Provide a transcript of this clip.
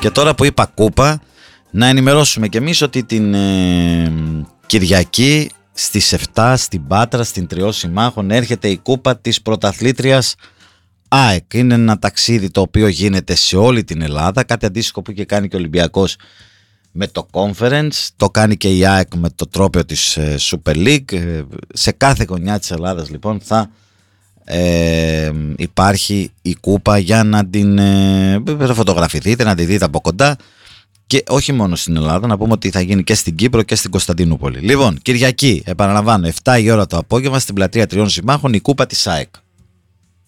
Και τώρα που είπα κούπα, να ενημερώσουμε κι εμείς ότι την Κυριακή στις 7 στην Πάτρα, στην Τριό Συμμάχων, έρχεται η κούπα της πρωταθλήτριας ΑΕΚ. Είναι ένα ταξίδι το οποίο γίνεται σε όλη την Ελλάδα, κάτι αντίστοιχο που είχε κάνει και ο Ολυμπιακός με το Conference, το κάνει και η ΑΕΚ με το τρόπαιο της Super League. Σε κάθε γωνιά της Ελλάδας λοιπόν θα υπάρχει η κούπα για να την φωτογραφηθείτε, να τη δείτε από κοντά. Και όχι μόνο στην Ελλάδα, να πούμε ότι θα γίνει και στην Κύπρο και στην Κωνσταντινούπολη. Λοιπόν, Κυριακή, επαναλαμβάνω, 7 η ώρα το απόγευμα στην πλατεία Τριών Συμμάχων, η κούπα της ΑΕΚ.